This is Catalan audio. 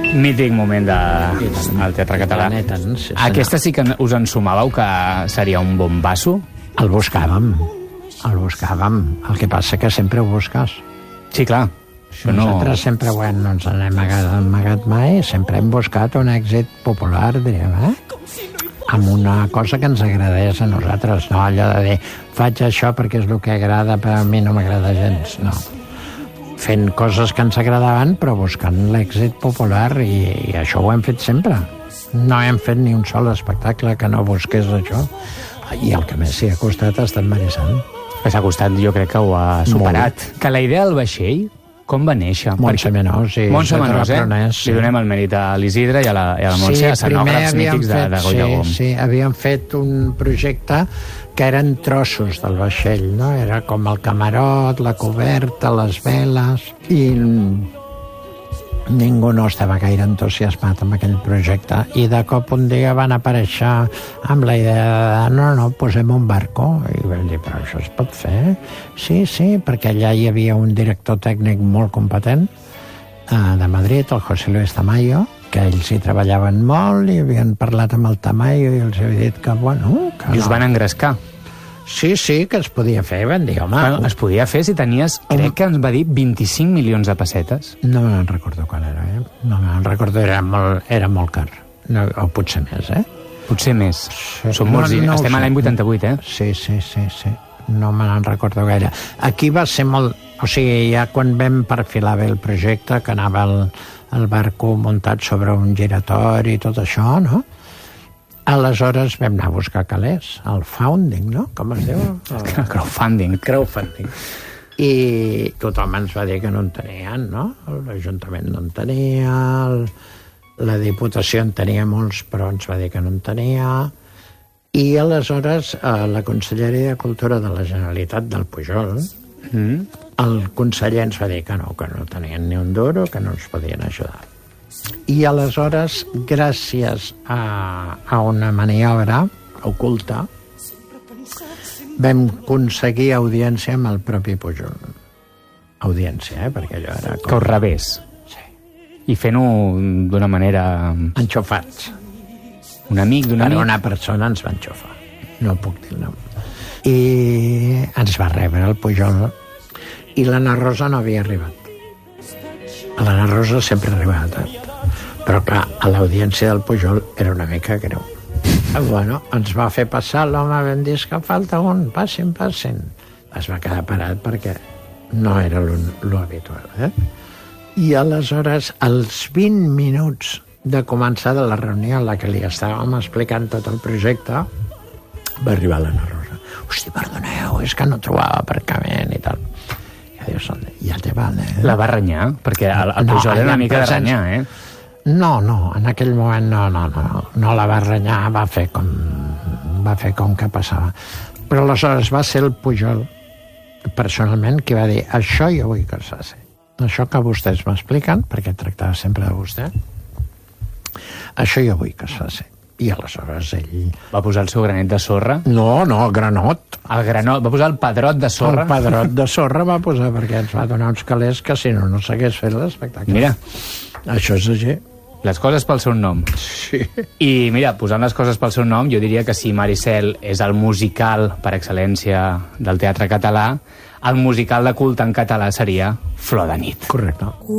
Mític moment del Teatre Català. Aquesta sí que us en sumàveu que seria un bombasso? El buscàvem. El que passa que sempre ho busques. Sí, clar. Nosaltres sempre no ens n'hem amagat mai, sempre hem buscat un èxit popular, diríem, amb una cosa que ens agradés a nosaltres, no allò de dir, faig això perquè és el que agrada, però a mi no m'agrada gens, no. Fent coses que ens agradaven, però buscant l'èxit popular, i això ho hem fet sempre. No hem fet ni un sol espectacle que no busqués això, i el que més s'hi ha costat ha estat Marissant. Que s'ha costat, jo crec que ho ha superat. Molt. Que la idea del vaixell, com va néixer? Montse Menós, sí. Montse Menós, Li donem el mèrit a l'Isidre i a la Montse, escenògrafs mítics de Goya. Sí, havíem fet un projecte que eren trossos del vaixell, no? Era com el camarot, la coberta, les veles, i ningú no estava gaire entusiasmat amb aquell projecte, i de cop un dia van aparèixer amb la idea de no, posem un barco, i vam dir, però això es pot fer? Sí, perquè allà hi havia un director tècnic molt competent de Madrid, el José Luis Tamayo, que ells hi treballaven molt i havien parlat amb el Tamayo i els havia dit que, bueno... I us van engrescar. Sí, que es podia fer, van dir, home... Bueno, es podia fer si tenies, crec que ens va dir 25 milions de pessetes. No me'n recordo quan era, No me'n recordo, era molt car. No, o potser més, Potser més. Sí. Som molts diners. Estem a l'any 88, Sí. No me'n recordo gaire. Aquí va ser molt... O sigui, ja quan vam perfilar bé el projecte, que anava el barco muntat sobre un giratori i tot això, no? Aleshores vam anar a buscar calés, el founding, no? Com es diu? Crowdfunding. I tothom ens va dir que no en tenien, no? L'Ajuntament no en tenia, la Diputació en tenia molts, però ens va dir que no en tenia. I aleshores la Conselleria de Cultura de la Generalitat del Pujol, el conseller ens va dir que no tenien ni un duro, que no ens podien ajudar. I aleshores, gràcies a una maniobra oculta, vam aconseguir audiència amb el propi Pujol. Audiència, perquè allò era... Que us rebés. Sí. I fent-ho d'una manera... Enxofats. Un amic d'un amic? Per una persona ens va enxofar. No puc dir el nom. I ens va rebre el Pujol. I l'Anna Rosa no havia arribat. L'Anna Rosa sempre arribava tard. Però, clar, a l'audiència del Pujol era una mica greu. Bueno, ens va fer passar l'home, vam dir que falta un, passin. Es va quedar parat perquè no era l'habitual, I aleshores, als 20 minuts de començar de la reunió en la que li estàvem explicant tot el projecte, va arribar l'Anna Rosa. Hosti, perdoneu, és que no trobava aparcament i tal. Ja te vale, La va renyar? Perquè el Pujol era una mica de renyar, No, en aquell moment no la va renyar, va fer com que passava. Però aleshores va ser el Pujol, personalment, qui va dir això jo vull que es faci. Això que vostès m'expliquen, perquè tractava sempre de vostè, això jo vull que es faci. I aleshores ell... Va posar el seu granet de sorra? No, granot. El granot, va posar el pedrot de sorra? El pedrot de sorra va posar, perquè ens va donar uns calés que si no s'hagués fet l'espectacle. Mira. Això és així. Les coses pel seu nom. Sí. I mira, posant les coses pel seu nom, jo diria que si Maricel és el musical per excel·lència del teatre català, el musical de culte en català seria Flor de nit. Correcte.